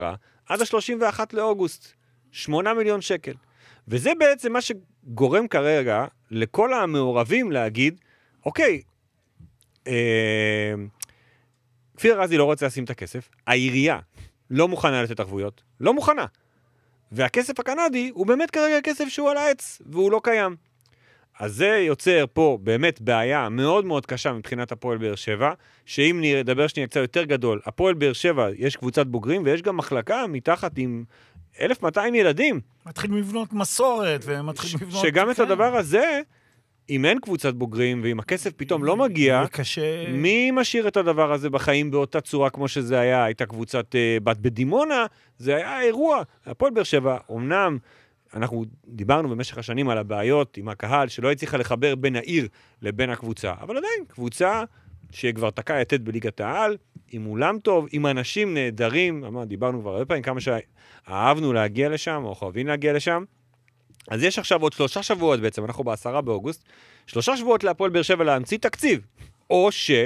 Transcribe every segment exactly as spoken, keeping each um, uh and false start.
עד ה-שלושים ואחד לאוגוסט, שמונה מיליון שקל. וזה בעצם מה שגורם כרגע לכל המעורבים להגיד, אוקיי, אה, כפיר ארזי לא רוצה לשים את הכסף, העירייה לא מוכנה לתת ערבויות, לא מוכנה. והכסף הקנדי הוא באמת כרגע כסף שהוא על העץ, והוא לא קיים. אז זה יוצר פה באמת בעיה מאוד מאוד קשה מבחינת הפועל באר שבע, שאם נדבר שנייה קצת יותר גדול, הפועל באר שבע יש קבוצת בוגרים, ויש גם מחלקה מתחת עם אלף ומאתיים ילדים. מתחיל מבנות מסורת, ומתחיל מבנות... שגם את הדבר הזה, אם אין קבוצת בוגרים, ואם הכסף פתאום לא מגיע, קשה... מי משאיר את הדבר הזה בחיים באותה צורה כמו שזה היה? הייתה קבוצת uh, בת בדימונה, זה היה אירוע. הפועל באר שבע, אמנם, אנחנו דיברנו במשך השנים על הבעיות עם הקהל, שלא הצליחה לחבר בין העיר לבין הקבוצה. אבל עדיין, קבוצה שכבר תקעה יתד בליגת העל, עם אולם טוב, עם אנשים נהדרים, אמר, דיברנו כבר הרבה פעמים כמה שאהבנו להגיע לשם, או חייבים להגיע לשם. אז יש עכשיו עוד שלושה שבועות בעצם, אנחנו בעשרה באוגוסט, שלושה שבועות להפועל באר שבע להמציא תקציב, או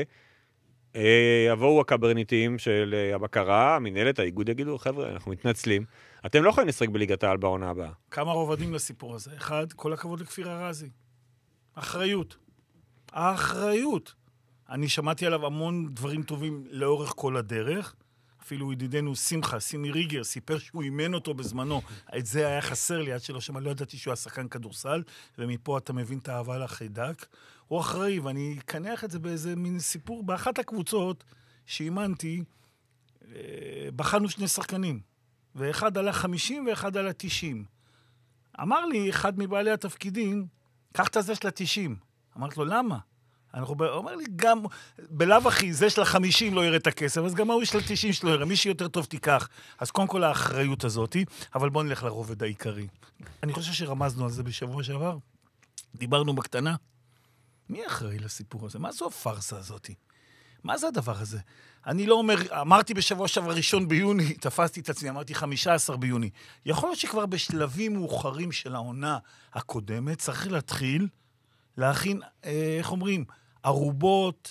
שיבואו הקברניטים של הבקרה, המנהלת, האיגוד יגידו, חבר'ה, אנחנו מתנצלים, אתם לא יכולים לשחק בליגת העל בעונה הבאה. כמה רובדים לסיפור הזה? אחד, כל הכבוד לכפיר ארזי. אחריות. האחריות. אני שמעתי עליו המון דברים טובים לאורך כל הדרך, אפילו ידידנו שמחה, סימי ריגר, סיפר שהוא אימן אותו בזמנו. את זה היה חסר לי, עד שלא שמע, לא ידעתי שהוא השחקן כדורסל, ומפה אתה מבין את האהבה לחידק. הוא אחראי, ואני אקנח את זה באיזה מין סיפור. באחת הקבוצות שאימנתי, בחנו שני שחקנים, ואחד עלה חמישים ואחד עלה תשעים. אמר לי אחד מבעלי התפקידים, קח את הזה של ה-תשעים. אמרתי לו, למה? הוא אומר לי, גם בלב אחי, זה של החמישים לא יראה את הכסף, אז גם הוא של התשעים שלא יראה, מי שיותר טוב תיקח. אז קודם כל האחריות הזאת, אבל בואו נלך לרובד העיקרי. אני חושב שרמזנו על זה בשבוע שעבר. דיברנו בקטנה. מי אחראי לסיפור הזה? מה זו הפרסה הזאת? מה זה הדבר הזה? אני לא אומר, אמרתי בשבוע שעבר ראשון ביוני, תפסתי את עצמי, אמרתי חמישה עשר ביוני. יכול להיות שכבר בשלבים מאוחרים של העונה הקודמת, צריך להתחיל להכין, איך אומרים, ערובות,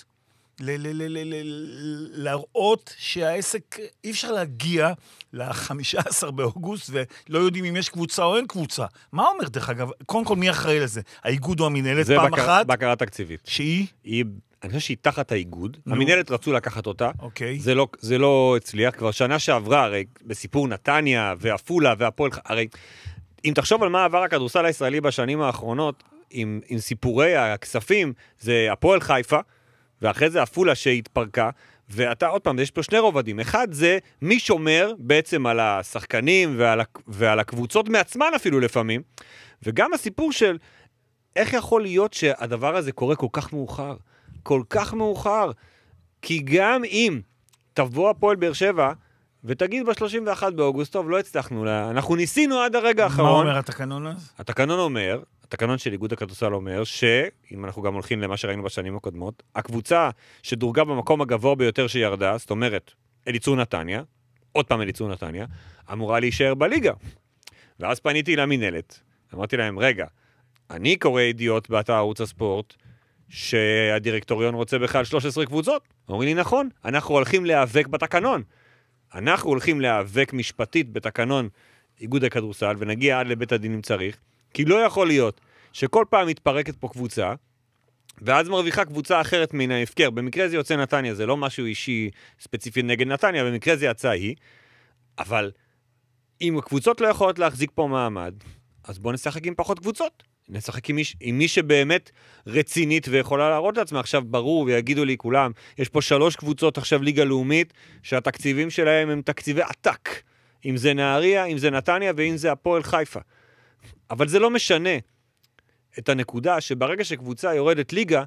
להראות שהעסק, אי אפשר להגיע ל-חמישה עשר באוגוסט, ולא יודעים אם יש קבוצה או אין קבוצה. מה אומר דרך אגב? קודם כל מי אחראי לזה? האיגוד או המנהלת פעם אחת? זה בקרה תקציבית. שהיא? היא... אני חושב שהיא תחת האיגוד, המנהלת רצו לקחת אותה, אוקיי. זה לא, זה לא הצליח, כבר שנה שעברה, הרי בסיפור נתניה ואפולה והפועל, הרי אם תחשוב על מה עבר הכדורסל הישראלי בשנים האחרונות, עם, עם סיפורי הכספים, זה הפועל חיפה, ואחרי זה אפולה שהתפרקה, ואתה עוד פעם, יש פה שני רובדים, אחד זה מי שומר בעצם על השחקנים ועל, ועל הקבוצות מעצמן אפילו לפעמים, וגם הסיפור של איך יכול להיות שהדבר הזה קורה כל כך מאוחר, כל כך מאוחר, כי גם אם תבוא הפועל באר שבע, ותגיד ב-שלושים ואחד באוגוסט, טוב, לא הצלחנו, אנחנו ניסינו עד הרגע האחרון. מה אומר התקנון אז? התקנון אומר, התקנון של איגוד הכדורסל אומר, שאם אנחנו גם הולכים למה שראינו בשנים הקודמות, הקבוצה שדורגה במקום הגבוה ביותר שירדה, זאת אומרת, אליצור נתניה, עוד פעם אליצור נתניה, אמורה להישאר בליגה. ואז פניתי למנהלת, אמרתי להם, רגע, אני קורא ידיעות באתר ערוץ הספורט, שהדירקטוריון רוצה בכלל שלוש עשרה קבוצות. אומרים לי, נכון, אנחנו הולכים להיאבק בתקנון. אנחנו הולכים להיאבק משפטית בתקנון איגוד הכדורסל, ונגיע עד לבית הדין אם צריך, כי לא יכול להיות שכל פעם מתפרקת פה קבוצה, ואז מרוויחה קבוצה אחרת מן ההפקר. במקרה זה יוצא נתניה, זה לא משהו אישי ספציפי נגד נתניה, במקרה זה יצא היא, אבל אם הקבוצות לא יכולות להחזיק פה מעמד, אז בואו נשחק עם פחות קבוצות. נשחק עם מי, עם מי שבאמת רצינית ויכולה להראות לעצמה. עכשיו ברור ויגידו לי כולם, יש פה שלוש קבוצות עכשיו ליגה לאומית, שהתקציבים שלהם הם תקציבי עתק. אם זה נהריה, אם זה נתניה ואם זה הפועל חיפה. אבל זה לא משנה את הנקודה שברגע שקבוצה יורדת ליגה,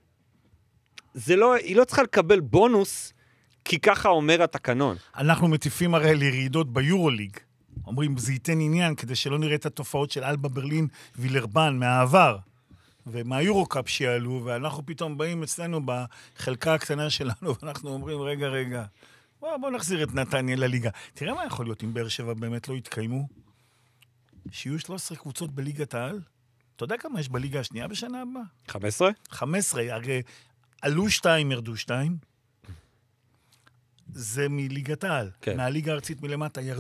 זה לא, היא לא צריכה לקבל בונוס, כי ככה אומר התקנון. אנחנו מטיפים הרי לירידות ביורוליג. אומרים, זה ייתן עניין כדי שלא נראה את התופעות של אלבה ברלין וילרבן מהעבר ומהיורוקאפ שיעלו, ואנחנו פתאום באים אצלנו בחלקה הקטנה שלנו, ואנחנו אומרים, רגע, רגע, בוא, בוא נחזיר את נתניה לליגה. תראה מה יכול להיות אם באר שבע באמת לא יתקיימו? שיהיו שלוש עשרה קבוצות בליגת העל? אתה יודע כמה יש בליגה השנייה בשנה הבאה? חמש עשרה? חמש עשרה, הרי עלו שתיים, ירדו שתיים. זה מליגת העל. כן. מהליגה הארצית מלמטה ירדו.